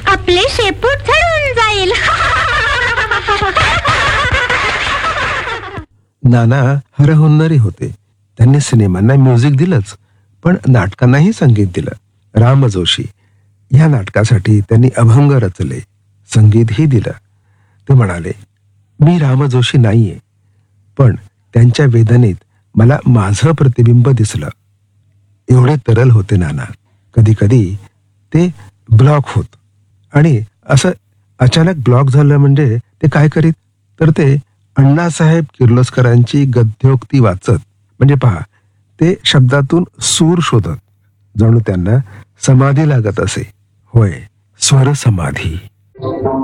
आपले शेपूट झडून जाईल. नाना हरहुन्नरी होते. त्यांनी सिनेमांना म्युझिक दिलंच, पण नाटकांनाही संगीत दिलं. राम जोशी या नाटकासाठी त्यांनी अभंग रचले, संगीतही दिलं. ते म्हणाले, मी राम जोशी नाहीये, पण त्यांच्या वेदनेत मला माझं प्रतिबिंब दिसलं. एवढे तरल होते नाना. कधी कधी ते ब्लॉक होत, आणि असं अचानक ब्लॉक झालं म्हणजे ते काय करीत, तर ते अण्णासाहेब किर्लोस्करांची गद्योक्ती वाचत. म्हणजे पहा, ते शब्दातून सूर शोधत, जणू त्यांना समाधी लागत असे. होय, स्वर समाधी.